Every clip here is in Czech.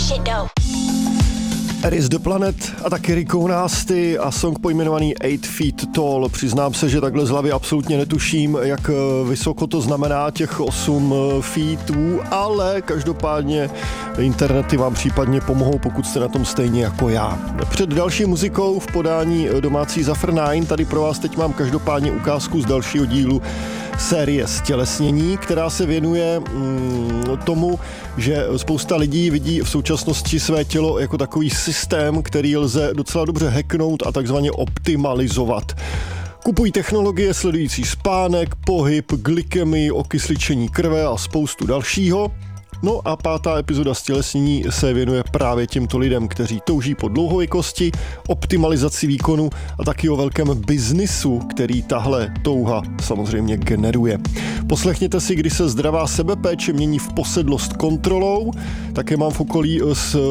Eris the Planet a taky Rico Nasty a song pojmenovaný 8 Feet Tall. Přiznám se, že takhle z hlavy absolutně netuším, jak vysoko to znamená těch 8 feetů, ale každopádně internety vám případně pomohou, pokud jste na tom stejně jako já. Před další muzikou v podání domácí Zafr 9 tady pro vás teď mám každopádně ukázku z dalšího dílu série Stělesnění, která se věnuje tomu, že spousta lidí vidí v současnosti své tělo jako takový systém, který lze docela dobře hacknout a takzvaně optimalizovat. Kupují technologie sledující spánek, pohyb, glykemii, okysličení krve a spoustu dalšího. No a 5. epizoda Stělesnění se věnuje právě těmto lidem, kteří touží po dlouhověkosti, optimalizaci výkonu a taky o velkém biznisu, který tahle touha samozřejmě generuje. Poslechněte si, kdy se zdravá sebepéče mění v posedlost kontrolou, také mám v okolí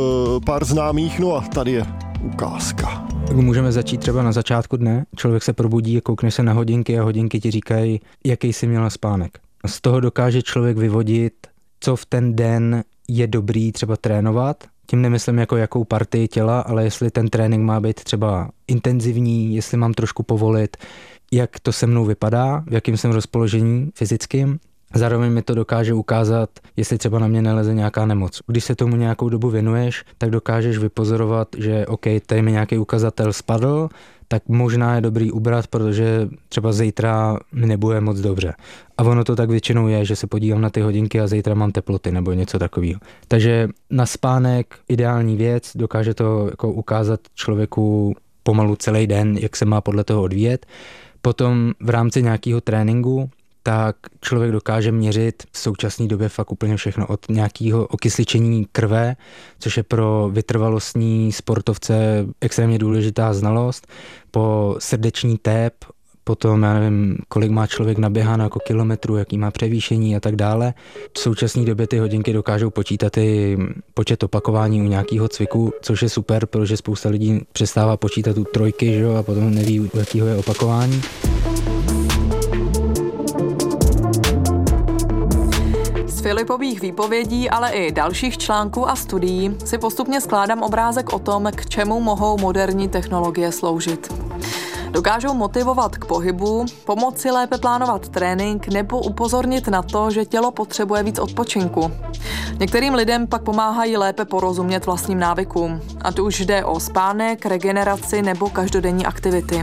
pár známých, no a tady je ukázka. Můžeme začít třeba na začátku dne, člověk se probudí a koukne se na hodinky a hodinky ti říkají, jaký jsi měl spánek. Z toho dokáže člověk vyvodit, co v ten den je dobrý třeba trénovat. Tím nemyslím jako jakou partii těla, ale jestli ten trénink má být třeba intenzivní, jestli mám trošku povolit, jak to se mnou vypadá, v jakém jsem rozpoložení fyzickým. Zároveň mi to dokáže ukázat, jestli třeba na mě neleze nějaká nemoc. Když se tomu nějakou dobu věnuješ, tak dokážeš vypozorovat, že OK, tady mi nějaký ukazatel spadl, tak možná je dobrý ubrat, protože třeba zítra mi nebude moc dobře. A ono to tak většinou je, že se podívám na ty hodinky a zítra mám teploty nebo něco takového. Takže na spánek ideální věc, dokáže to jako ukázat člověku pomalu celý den, jak se má podle toho odvíjet. Potom v rámci nějakého tréninku tak člověk dokáže měřit v současné době fakt úplně všechno od nějakého okysličení krve, což je pro vytrvalostní sportovce extrémně důležitá znalost, po srdeční tép, potom já nevím, kolik má člověk naběháno jako kilometrů, jaký má převýšení a tak dále. V současné době ty hodinky dokážou počítat i počet opakování u nějakého cviku, což je super, protože spousta lidí přestává počítat u trojky, že jo, a potom neví, u jakého je opakování. Z Filipových výpovědí, ale i dalších článků a studií si postupně skládám obrázek o tom, k čemu mohou moderní technologie sloužit. Dokážou motivovat k pohybu, pomoci lépe plánovat trénink nebo upozornit na to, že tělo potřebuje víc odpočinku. Některým lidem pak pomáhají lépe porozumět vlastním návykům, ať už jde o spánek, regeneraci nebo každodenní aktivity.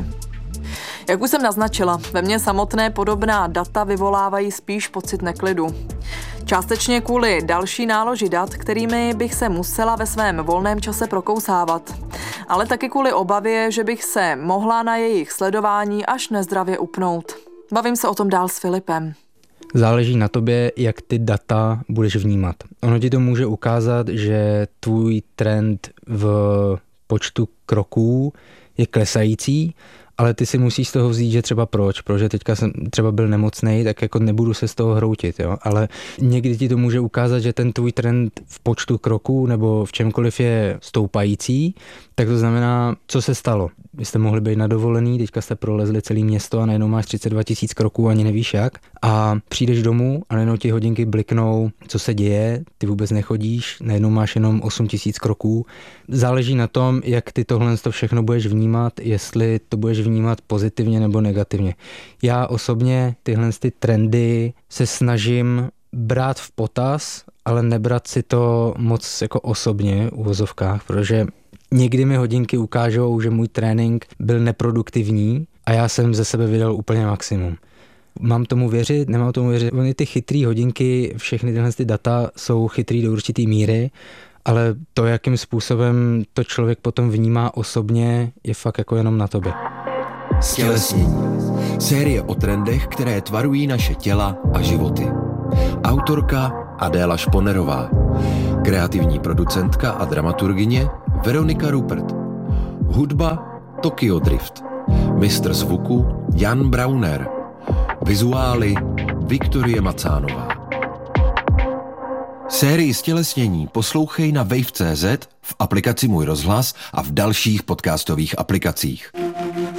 Jak už jsem naznačila, ve mně samotné podobná data vyvolávají spíš pocit neklidu. Částečně kvůli další náloži dat, kterými bych se musela ve svém volném čase prokousávat, ale taky kvůli obavě, že bych se mohla na jejich sledování až nezdravě upnout. Bavím se o tom dál s Filipem. Záleží na tobě, jak ty data budeš vnímat. Ono ti to může ukázat, že tvůj trend v počtu kroků je klesající, ale ty si musíš z toho vzít, že třeba protože teďka jsem třeba byl nemocnej, tak jako nebudu se z toho hroutit, jo? Ale někdy ti to může ukázat, že ten tvůj trend v počtu kroků nebo v čemkoliv je stoupající, tak to znamená, co se stalo. Vy jste mohli být na dovolený, teďka jste prolezli celé město a najednou máš 32 000 kroků, ani nevíš jak. A přijdeš domů a najednou ti hodinky bliknou, co se děje, ty vůbec nechodíš, najednou máš jenom 8 000 kroků. Záleží na tom, jak ty tohle všechno budeš vnímat, jestli to budeš vnímat pozitivně nebo negativně. Já osobně tyhle trendy se snažím brát v potaz, ale nebrat si to moc jako osobně v uvozovkách, protože někdy mi hodinky ukážou, že můj trénink byl neproduktivní a já jsem ze sebe vydal úplně maximum. Mám tomu věřit, nemám tomu věřit. Ony ty chytrý hodinky, všechny tyhle data jsou chytrý do určitý míry, ale to, jakým způsobem to člověk potom vnímá osobně, je fakt jako jenom na tobě. Stělesnění. Série o trendech, které tvarují naše těla a životy. Autorka Adéla Šponerová. Kreativní producentka a dramaturgyně Veronika Rupert. Hudba Tokyo Drift. Mistr zvuku Jan Brauner. Vizuály Viktorie Macánová. Sérii Stělesnění poslouchej na wave.cz, v aplikaci Můj rozhlas a v dalších podcastových aplikacích.